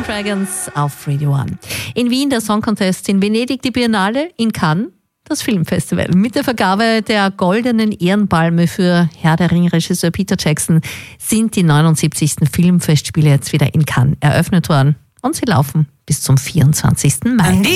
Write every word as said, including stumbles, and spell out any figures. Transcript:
Imagine Dragons auf Radio One. In Wien der Song Contest, in Venedig die Biennale, in Cannes das Filmfestival. Mit der Vergabe der goldenen Ehrenpalme für Herr der Ring-Regisseur Peter Jackson sind die neunundsiebzigsten Filmfestspiele jetzt wieder in Cannes eröffnet worden. Und sie laufen bis zum vierundzwanzigsten Mai.